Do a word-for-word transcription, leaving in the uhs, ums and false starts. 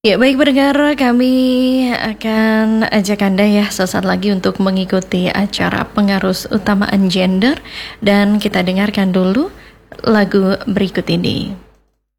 Ya, baik pendengar, kami akan ajak Anda ya sesaat lagi untuk mengikuti acara pengarus utamaan gender, dan kita dengarkan dulu lagu berikut ini.